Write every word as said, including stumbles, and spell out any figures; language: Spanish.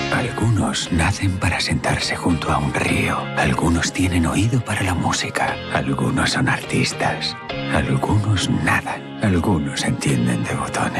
Algunos nacen para sentarse junto a un río. Algunos tienen oído para la música. Algunos son artistas. Algunos nadan. Algunos entienden de botones.